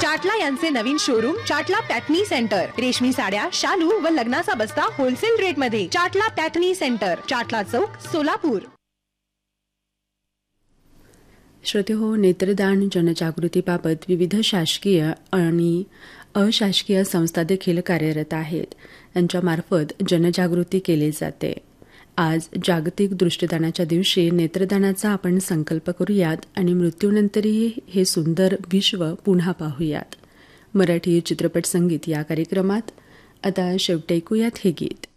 चाटला यांचे नवीन showroom चाटला पॅटनी centre. रेशमी साड्या, शालू व लग्नाचा बस्ता होलसेल रेट मध्ये. चाटला पॅटनी सेंटर, चाटला चौक, सोलापूर. श्रोतेहो, नेत्रदान जनजागृतीबाबत विविध शासकीय आणि अशासकीय संस्था देखील कार्यरत आहेत. त्यांच्यामार्फत जनजागृती केली जाते. आज जागतिक दृष्टिदानाच्या दिवशी नेत्रदानाचा आपण संकल्प करूयात आणि मृत्यूनंतरही हे सुंदर विश्व पुन्हा पाहूयात. मराठी चित्रपट संगीत या कार्यक्रमात आता शेवटी ऐकूयात हे गीत.